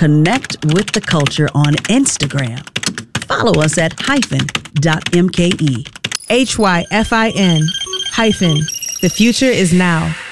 connect with the culture on Instagram. Follow us at hyphen.mke. HYFIN hyphen. The future is now.